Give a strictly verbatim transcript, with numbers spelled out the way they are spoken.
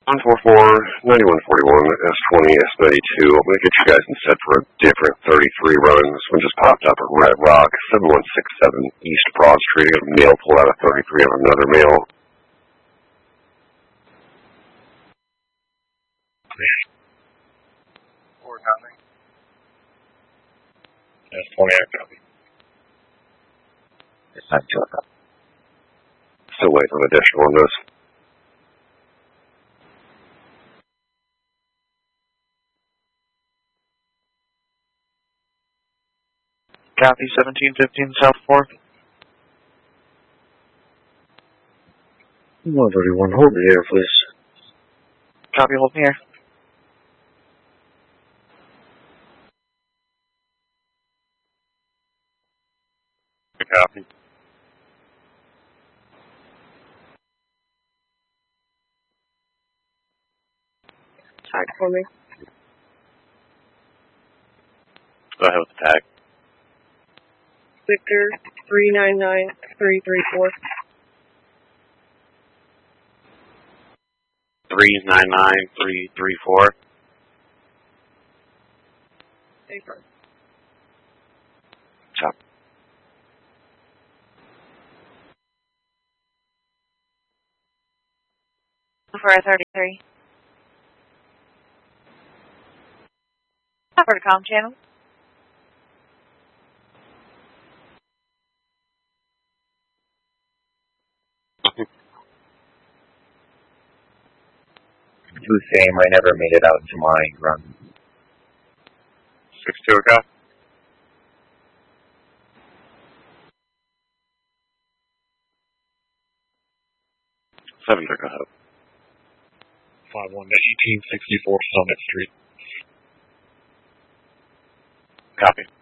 one four four, nine one four one, S twenty, S ninety-two. I'm going to get you guys in set for a different thirty-three run. This one just popped up at Red Rock, seven one six seven East Broad Street. A male pulled out a thirty-three on another male. Four copy. S twenty, I copy. It's not two, I copy. Still waiting on additional on this. Copy, seventeen fifteen South fourth. one thirty-one, hold it here, please. Copy, hold me here. Copy. Tag for me. Go ahead with the tag. Victor three nine nine three three four. Three nine nine three three four. Paper. Chop. For a thirty-three. Cover to comm channel. The same, I never made it out to my run. Six two, okay. Seven, go ahead. five one to eighteen sixty-four Summit Street. Copy.